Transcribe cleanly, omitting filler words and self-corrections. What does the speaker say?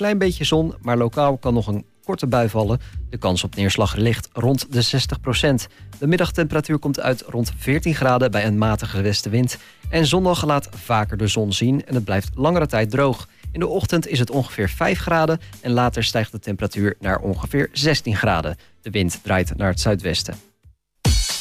klein beetje zon, maar lokaal kan nog een korte bui vallen. De kans op neerslag ligt rond de 60%. De middagtemperatuur komt uit rond 14 graden bij een matige westenwind. En zondag laat vaker de zon zien en het blijft langere tijd droog. In de ochtend is het ongeveer 5 graden en later stijgt de temperatuur naar ongeveer 16 graden. De wind draait naar het zuidwesten.